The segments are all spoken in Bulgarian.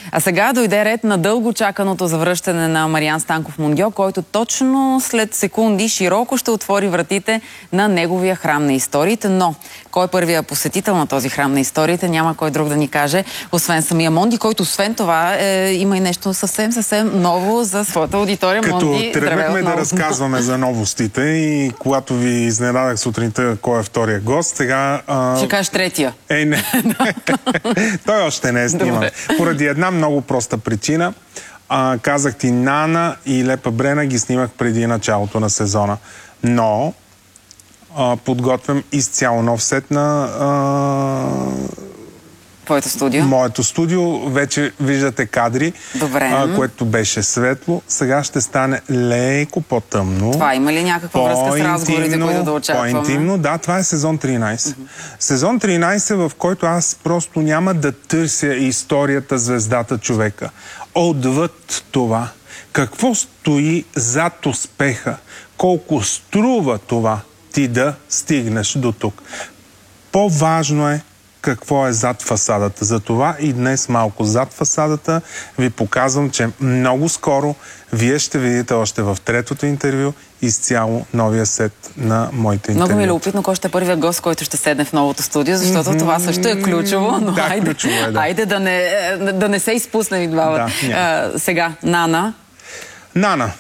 А сега дойде ред на дълго чаканото завръщане на Мариан Станков-Мундьо, който точно след секунди широко ще отвори вратите на неговия храм на историите. Но кой е първият посетител на този храм на историите, няма кой друг да ни каже, освен самия Монди, който освен това има и нещо съвсем ново за своята аудитория. Като Монди, тръгнахме да разказваме за новостите и когато ви изненадах сутринта кой е втория гост, сега... Ще кажеш третия. Не. Той още не е сниман. Поради една много проста причина. Казах ти, Нана и Лепа Брена ги снимах преди началото на сезона. Но подготвям изцяло нов сет на твоето студио? Моето студио. Вече виждате кадри, което беше светло. Сега ще стане леко по-тъмно. Това има ли някаква връзка с разговорите, които да очакваме? По-интимно, да. Това е сезон 13. Сезон 13, в който аз просто няма да търся историята, звездата, човека. Отвъд това. Какво стои зад успеха? Колко струва това ти да стигнеш до тук? По-важно е какво е зад фасадата. Затова и днес малко зад фасадата ви показвам, че много скоро вие ще видите още в третото интервю изцяло новия сет на моите интервю. Много ми е любопитно кой ще е първият гост, който ще седне в новото студио, защото това също е ключово. Но да, ключово е, да. Айде да не се изпуснем и двамата. Сега, Нана. Нана.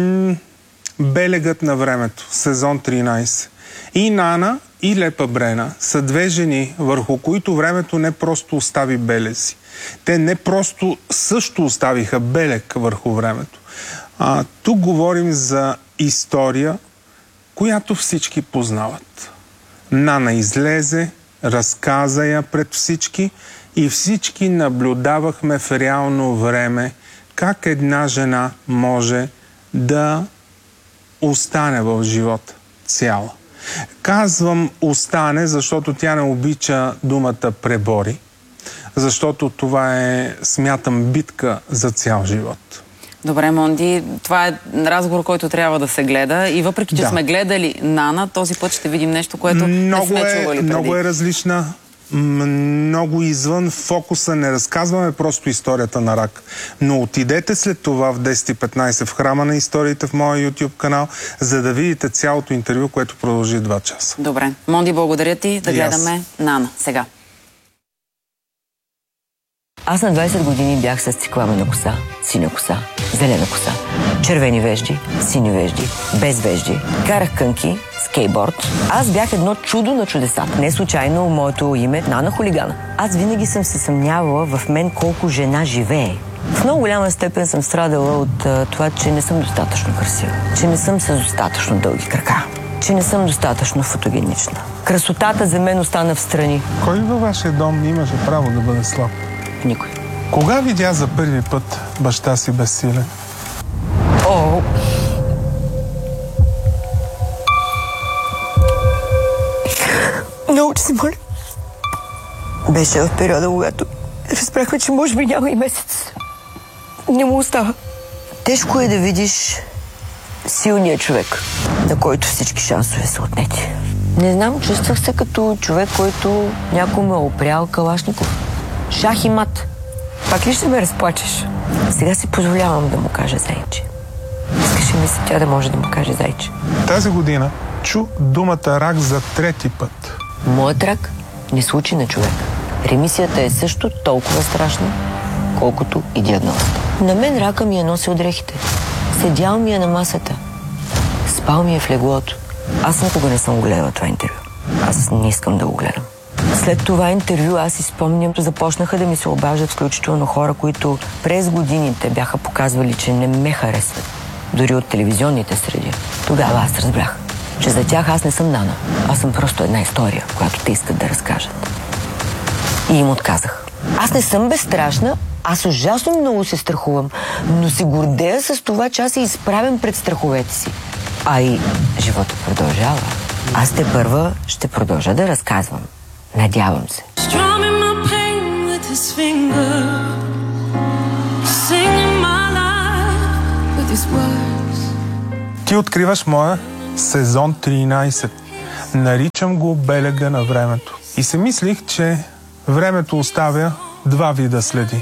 Белегът на времето. Сезон 13. И Нана, и Лепа Брена са две жени, върху които времето не просто остави белези. Те не просто също оставиха белег върху времето. Тук говорим за история, която всички познават. Нана излезе, разказа я пред всички и всички наблюдавахме в реално време как една жена може да остане в живота цяла. Казвам остане, защото тя не обича думата пребори, защото това е, смятам, битка за цял живот. Добре, Монди, това е разговор, който трябва да се гледа и въпреки, че сме гледали Нана, този път ще видим нещо, което не сме чували преди. Много е различна, много извън фокуса, не разказваме просто историята на рак. Но отидете след това в 10:15 в храма на историите в моя YouTube канал, за да видите цялото интервю, което продължи 2 часа. Добре. Монди, благодаря ти. Да гледаме Нана сега. Аз на 20 години бях с цикламена коса, синя коса, зелена коса, червени вежди, сини вежди, без вежди. Карах кънки, скейтборд. Аз бях едно чудо на чудесата. Не случайно моето име Нана Хулигана. Аз винаги съм се съмнявала в мен колко жена живее. В много голяма степен съм страдала от това, че не съм достатъчно красива, че не съм с достатъчно дълги крака, че не съм достатъчно фотогенична. Красотата за мен остана в страни. Кой във вашия дом имаше право да бъде слаб? Никой. Кога видя за първи път баща си безсилен? Много че се моля. Беше в периода, когато разбрахме, че може би няма и месец. Не му остава. Тежко е да видиш силния човек, на който всички шансове са отнети. Не знам, чувствах се като човек, който някой ме опрял калашников. Шах и мат. Пак ли ще ме разплачеш? Сега си позволявам да му кажа зайче. Искаше ми се тя да може да му каже зайче. Тази година чу думата рак за 3-ти път. Моят рак не случи на човек. Ремисията е също толкова страшна, колкото и диагнозата. На мен рака ми е носил дрехите. Седял ми е на масата. Спал ми е в леглото. Аз никога не съм гледала това интервю. Аз не искам да го гледам. След това интервю аз си спомням, започнаха да ми се обаждат включително хора, които през годините бяха показвали, че не ме харесват. Дори от телевизионните среди. Тогава аз разбрах, че за тях аз не съм Нана. Аз съм просто една история, която те искат да разкажат. И им отказах. Аз не съм безстрашна, аз ужасно много се страхувам, но се гордея с това, че аз се изправям пред страховете си. А и живота продължава. Аз тепърва ще продължа да разказвам. Надявам се. Ти откриваш моя сезон 13. Наричам го белега на времето. И се мислих, че времето оставя 2 вида следи.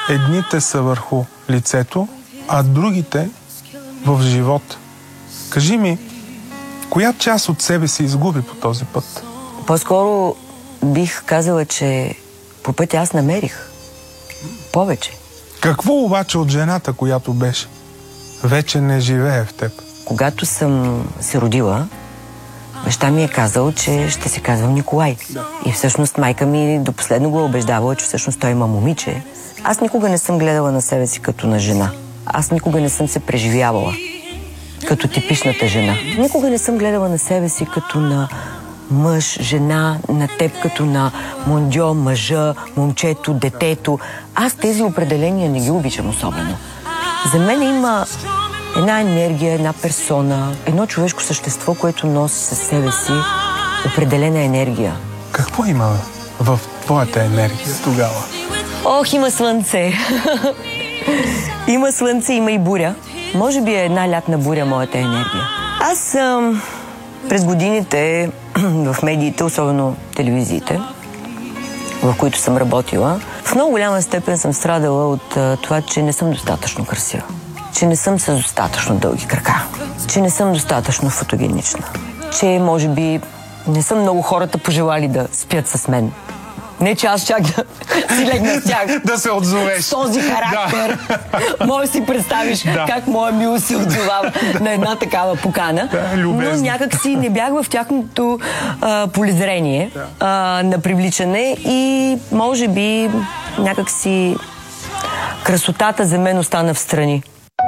едните са върху лицето, а другите в живота. Кажи ми, коя част от себе си изгуби по този път? По-скоро бих казала, че по пътя аз намерих повече. Какво обаче от жената, която беше, вече не живее в теб? Когато съм се родила, баща ми е казал, че ще се казвам Николай. И всъщност майка ми до последно го убеждавала, че всъщност той има момиче. Аз никога не съм гледала на себе си като на жена. Аз никога не съм се преживявала като типичната жена. Никога не съм гледала на себе си като на мъж, жена, на теб като на мондьо, мъжа, момчето, детето. Аз тези определения не ги обичам особено. За мен има една енергия, една персона, едно човешко същество, което носи със себе си определена енергия. Какво има в твоята енергия тогава? Ох, има слънце! Има слънце, има и буря. Може би е една лятна буря моята енергия. Аз през годините в медиите, особено телевизиите, в които съм работила, в много голяма степен съм страдала от това, че не съм достатъчно красива. Че не съм с достатъчно дълги крака. Че не съм достатъчно фотогенична. Че, може би, не съм много хората пожелали да спят с мен. Не, че аз чак да си легна с тях. Да се отзовеш. С този характер. Да. Може да си представиш как моя мил се отзовава на една такава покана. Но някак си не бях в тяхното полезрение на привличане и може би някак си красотата за мен остана в страни.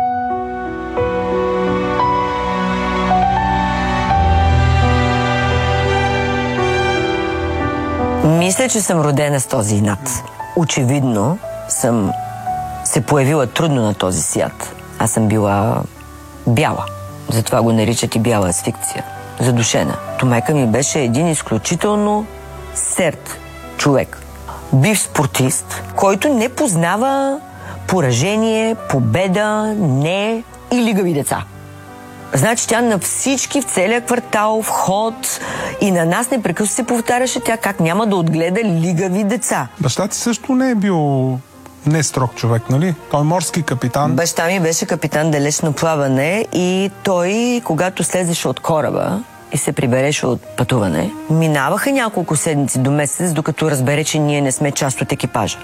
Мисля, че съм родена с този инат. Очевидно съм се появила трудно на този свят. Аз съм била бяла. Затова го наричат и бяла асфикция. Задушена. Майка ми беше един изключително серд човек. Бивш спортист, който не познава поражение, победа, не и лигави деца. Значи тя на всички в целия квартал, в ход и на нас непрекъснато се повтаряше тя как няма да отгледа лигави деца. Баща ти също не е бил не строг човек, нали? Той е морски капитан. Баща ми беше капитан далечно плаване и той, когато слезеше от кораба и се прибереше от пътуване, минаваха няколко седмици до месец, докато разбере, че ние не сме част от екипажа.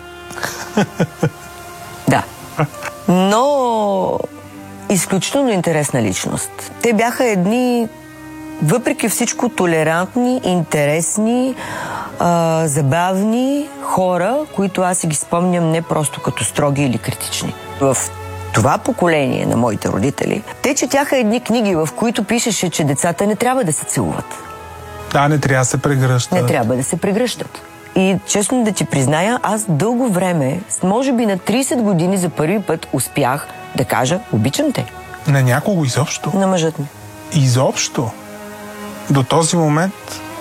Да. Но изключително интересна личност. Те бяха едни, въпреки всичко, толерантни, интересни, забавни хора, които аз си ги спомням не просто като строги или критични. В това поколение на моите родители, те четяха едни книги, в които пишеше, че децата не трябва да се целуват. Да, не трябва да се прегръщат. Не трябва да се прегръщат. И честно да ти призная, аз дълго време, може би на 30 години за първи път успях да кажа, обичам те. На някого изобщо? На мъжът ми. Изобщо? До този момент?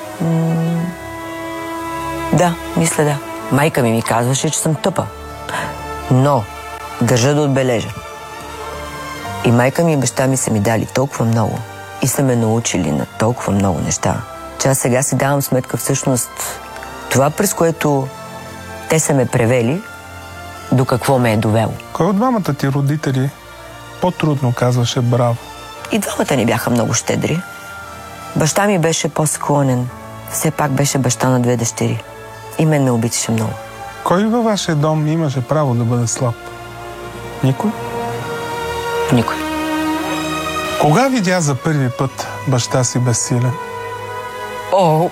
Да, мисля да. Майка ми казваше, че съм тъпа. Но държа да отбележа. И майка ми и баща ми са ми дали толкова много и са ме научили на толкова много неща, че аз сега си давам сметка всъщност това, през което те са ме превели, до какво ме е довело. Кой от двамата ти родители по-трудно казваше браво? И двамата не бяха много щедри. Баща ми беше по-склонен. Все пак беше баща на 2 дъщери. И мен ме обичаше много. Кой във вашия дом имаше право да бъде слаб? Никой? Никой. Кога видя за първи път баща си безсилен? О!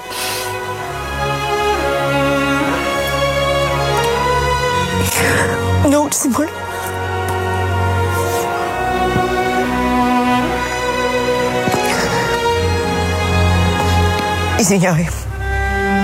Много се моля. Извинявай.